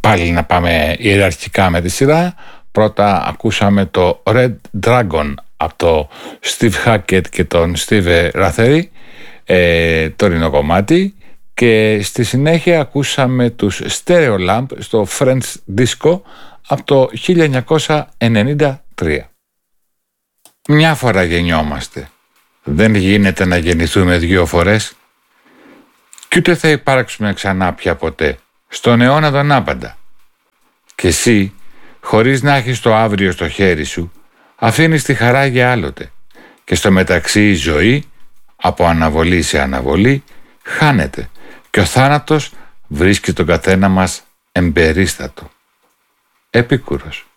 Πάλι να πάμε ιεραρχικά με τη σειρά. Πρώτα ακούσαμε το Red Dragon από το Steve Hackett και τον Steve Rothery, τωρινό κομμάτι, και στη συνέχεια ακούσαμε τους Stereo Lamp στο French Disco από το 1993. Μια φορά γεννιόμαστε. Δεν γίνεται να γεννηθούμε 2 φορές κι ούτε θα υπάρξουμε ξανά πια ποτέ στον αιώνα τον άπαντα. Και εσύ, χωρίς να έχεις το αύριο στο χέρι σου, αφήνεις τη χαρά για άλλοτε, και στο μεταξύ η ζωή, από αναβολή σε αναβολή, χάνεται και ο θάνατος βρίσκει τον καθένα μας εμπερίστατο. Επίκουρος.